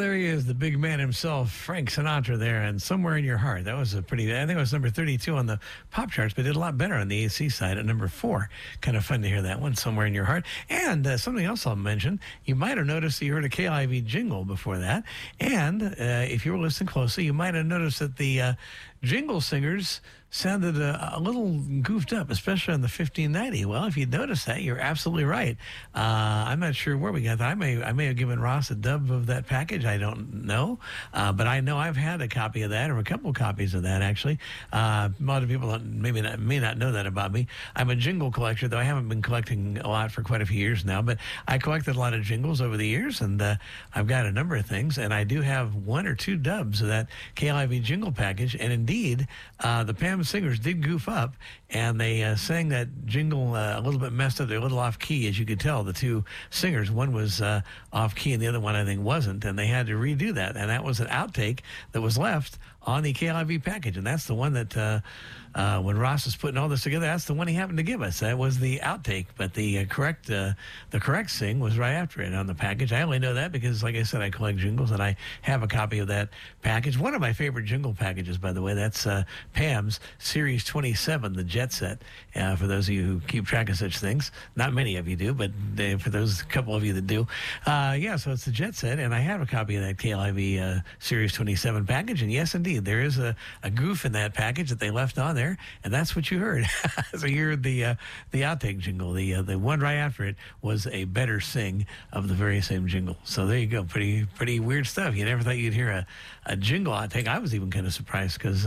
there he is, the big man himself, Frank Sinatra there, and Somewhere in Your Heart. That was I think it was number 32 on the pop charts, but did a lot better on the AC side at number 4. Kind of fun to hear that one, Somewhere in Your Heart. And something else I'll mention, you might have noticed that you heard a KIV jingle before that. And if you were listening closely, you might have noticed that the jingle singers sounded a little goofed up, especially on the 1590. Well, if you noticed that, you're absolutely right. I'm not sure where we got that. I may have given Ross a dub of that package. I don't know. But I know I've had a copy of that, or a couple of copies of that, actually. A lot of people may not know that about me. I'm a jingle collector, though I haven't been collecting a lot for quite a few years now. But I collected a lot of jingles over the years, and I've got a number of things. And I do have 1 or 2 dubs of that KLIV jingle package. And indeed, the Pam singers did goof up, and they sang that jingle a little bit messed up. They're a little off key, as you could tell. The 2 singers, one was off key, and the other one I think wasn't, and they had to redo that. And that was an outtake that was left on the KLIV package, and that's the one that when Ross was putting all this together, that's the one he happened to give us. That was the outtake, but the correct sing was right after it on the package. I only know that because, like I said, I collect jingles, and I have a copy of that package. One of my favorite jingle packages, by the way, that's Pam's Series 27, the Jet Set. For those of you who keep track of such things, not many of you do, but for those couple of you that do, so it's the Jet Set, and I have a copy of that KLIV Series 27 package, and yes, indeed, there is a goof in that package that they left on there, and that's what you heard. So you heard the outtake jingle. The one right after it was a better sing of the very same jingle. So there you go. Pretty weird stuff. You never thought you'd hear a jingle outtake. I was even kind of surprised because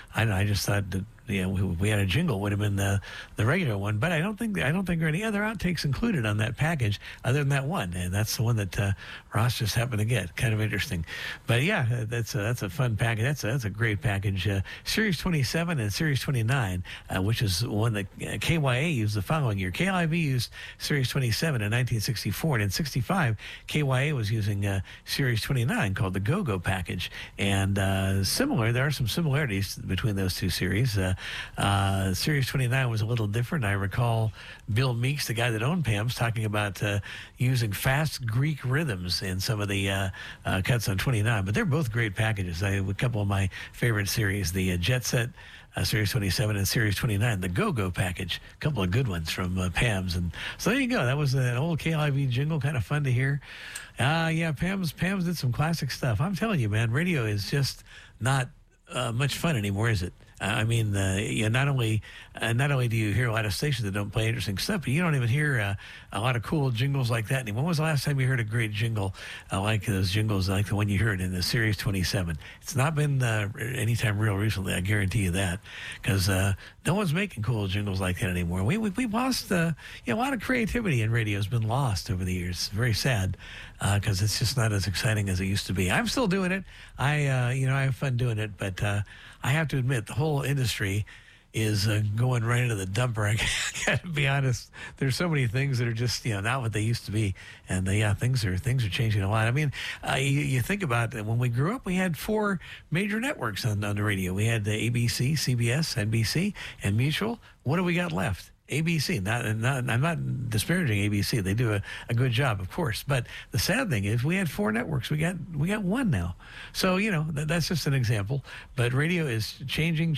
I just thought that we had a jingle would have been the regular one, but I don't think there are any other outtakes included on that package other than that one, and that's the one that Ross just happened to get. Kind of interesting, but yeah, that's a fun package. That's a great package. Series 27 and Series 29, which is one that KYA used the following year. KLIV used Series 27 in 1964, and in 65, KYA was using Series 29 called the Go-Go package, and similar. There are some similarities between those two series. Series 29 was a little different. I recall Bill Meeks, the guy that owned Pam's, talking about using fast Greek rhythms in some of the cuts on 29. But they're both great packages. A couple of my favorite series, the Jet Set Series 27 and Series 29, the Go-Go package. A couple of good ones from Pam's. And so there you go. That was an old KLIV jingle, kind of fun to hear. Pam's did some classic stuff. I'm telling you, man, radio is just not much fun anymore, is it? I mean, not only do you hear a lot of stations that don't play interesting stuff, but you don't even hear a lot of cool jingles like that anymore. When was the last time you heard a great jingle like those jingles, like the one you heard in the Series 27? It's not been anytime real recently, I guarantee you that, because no one's making cool jingles like that anymore. We've lost a lot of creativity in radio has been lost over the years. It's very sad because it's just not as exciting as it used to be. I'm still doing it. I have fun doing it, but I have to admit the whole industry is going right into the dumper. I got to be honest. There's so many things that are just not what they used to be, and things are changing a lot. I mean, you think about it, when we grew up, we had 4 major networks on the radio. We had the ABC, CBS, NBC, and Mutual. What do we got left? ABC. I'm not disparaging ABC. They do a good job, of course. But the sad thing is, we had 4 networks. We got 1 now. So that's just an example. But radio is changing,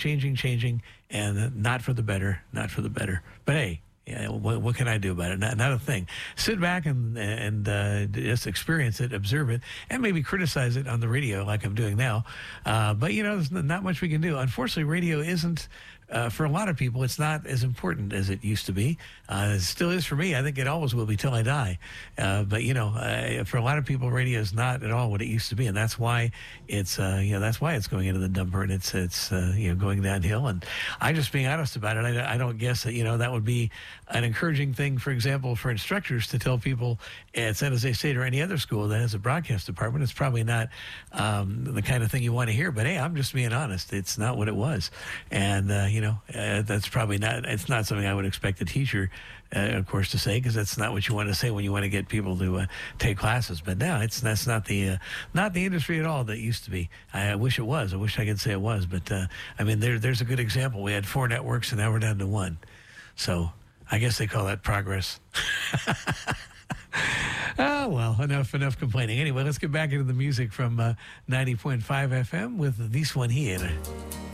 and not for the better. Not for the better. But hey. Yeah, what can I do about it? Not a thing. Sit back and just experience it, observe it, and maybe criticize it on the radio like I'm doing now. But there's not much we can do. Unfortunately, radio isn't. For a lot of people, it's not as important as it used to be. It still is for me. I think it always will be till I die. But for a lot of people, radio is not at all what it used to be, and that's why it's going into the dumper, and it's going downhill. And I'm just being honest about it. I don't guess that that would be an encouraging thing, for example, for instructors to tell people at San Jose State or any other school that has a broadcast department. It's probably not the kind of thing you want to hear. But hey, I'm just being honest. It's not what it was, and that's probably not. It's not something I would expect a teacher, of course, to say, because that's not what you want to say when you want to get people to take classes. But now that's not the industry at all that used to be. I wish it was. I wish I could say it was. But there's a good example. We had 4 networks, and now we're down to 1. So I guess they call that progress. Oh, well, enough complaining. Anyway, let's get back into the music from 90.5 FM with this one here.